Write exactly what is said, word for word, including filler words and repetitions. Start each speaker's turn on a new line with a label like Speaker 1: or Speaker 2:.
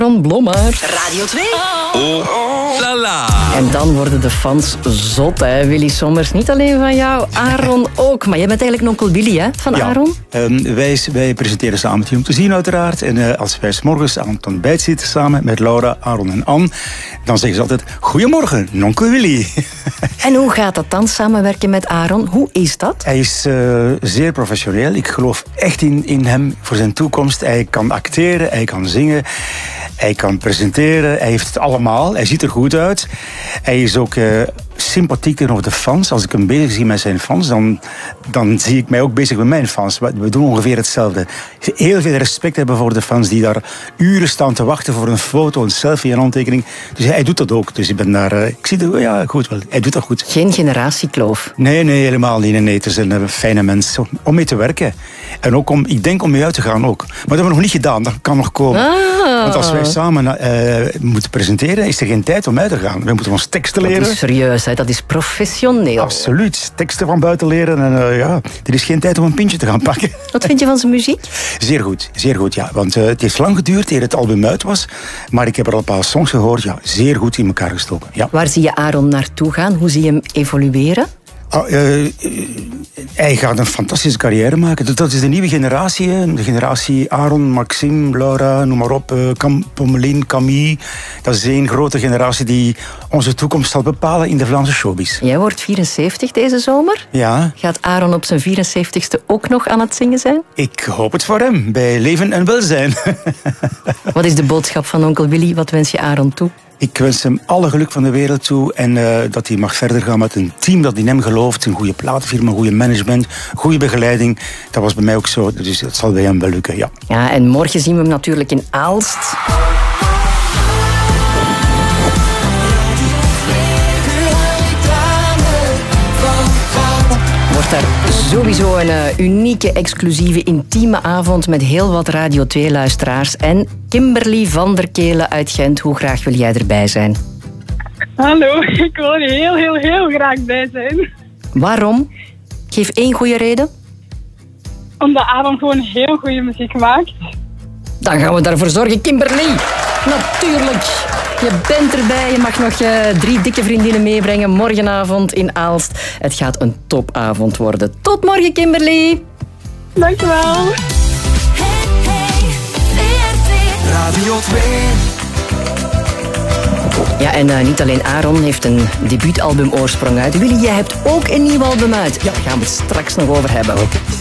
Speaker 1: Aaron Blommaert.
Speaker 2: Radio twee.
Speaker 3: Oh, la la.
Speaker 1: En dan worden de fans zot, hè, Willy Sommers. Niet alleen van jou, Aaron ook. Maar jij bent eigenlijk een onkel Willy, hè, van
Speaker 4: ja,
Speaker 1: Aaron?
Speaker 4: Um, wij, wij presenteren samen het Om te zien, uiteraard. En uh, als wij 's morgens aan het ontbijt zitten samen met Laura, Aaron en Anne, dan zeggen ze altijd: goedemorgen, onkel Willy.
Speaker 1: En hoe gaat dat dan, samenwerken met Aaron? Hoe is dat?
Speaker 4: Hij is uh, zeer professioneel. Ik geloof echt in, in hem voor zijn toekomst. Hij kan acteren, hij kan zingen, hij kan presenteren. Hij heeft het allemaal. Hij ziet er goed uit. Hij is ook uh, sympathiek tegenover de fans. Als ik hem bezig zie met zijn fans, dan, dan zie ik mij ook bezig met mijn fans. We doen ongeveer hetzelfde. Heel veel respect hebben voor de fans die daar uren staan te wachten voor een foto, een selfie, een handtekening. Dus hij doet dat ook. Dus ik ben daar... Uh, ik zie het, ja, goed wel. Hij doet dat goed.
Speaker 1: Geen generatiekloof?
Speaker 4: Nee, nee, helemaal niet. Nee, nee. Het is een uh, fijne mens om mee te werken. En ook om, ik denk om mee uit te gaan ook. Maar dat hebben we nog niet gedaan. Dat kan nog komen.
Speaker 1: Ah.
Speaker 4: Want als wij samen uh, moeten presenteren, is er geen tijd om uit te gaan. We moeten ons teksten leren.
Speaker 1: Dat is serieus, hè? Dat is professioneel.
Speaker 4: Absoluut. Teksten van buiten leren. En uh, ja, er is geen tijd om een pintje te gaan pakken.
Speaker 1: Wat vind je van zijn muziek?
Speaker 4: Zeer goed, zeer goed, ja. Want uh, het heeft lang geduurd eer het album uit was. Maar ik heb er al een paar songs gehoord. Ja, zeer goed in elkaar gestoken. Ja.
Speaker 1: Waar zie je Aaron naartoe gaan? Hoe zie je hem evolueren?
Speaker 4: Oh, uh, hij gaat een fantastische carrière maken. Dat is de nieuwe generatie. Hè. De generatie Aaron, Maxime, Laura, noem maar op. Uh, Cam, Pommelien, Camille. Dat is één grote generatie die onze toekomst zal bepalen in de Vlaamse showbiz.
Speaker 1: Jij wordt vierenzeventig deze zomer.
Speaker 4: Ja.
Speaker 1: Gaat Aaron op zijn vierenzeventigste ook nog aan het zingen zijn?
Speaker 4: Ik hoop het voor hem. Bij leven en welzijn.
Speaker 1: Wat is de boodschap van onkel Willy? Wat wens je Aaron toe?
Speaker 4: Ik wens hem alle geluk van de wereld toe en uh, dat hij mag verder gaan met een team dat in hem gelooft. Een goede platenfirma, een goede management, goede begeleiding. Dat was bij mij ook zo, dus dat zal bij hem wel lukken, ja.
Speaker 1: Ja, en morgen zien we hem natuurlijk in Aalst. Wordt daar sowieso een uh, unieke, exclusieve, intieme avond met heel wat Radio twee-luisteraars. En Kimberly van der Kelen uit Gent, hoe graag wil jij erbij zijn?
Speaker 5: Hallo, ik wil er heel, heel, heel graag bij zijn.
Speaker 1: Waarom? Geef één goede reden.
Speaker 5: Omdat Aaron gewoon heel goede muziek maakt.
Speaker 1: Dan gaan we daarvoor zorgen, Kimberly. Natuurlijk. Je bent erbij. Je mag nog uh, drie dikke vriendinnen meebrengen morgenavond in Aalst. Het gaat een topavond worden. Tot morgen, Kimberly.
Speaker 5: Dankjewel.
Speaker 2: Hey, hey,
Speaker 3: Radio twee.
Speaker 1: Ja, en uh, niet alleen Aaron heeft een debuutalbum oorsprong uit. Willy, jij hebt ook een nieuw album uit. Ja, daar gaan we het straks nog over hebben.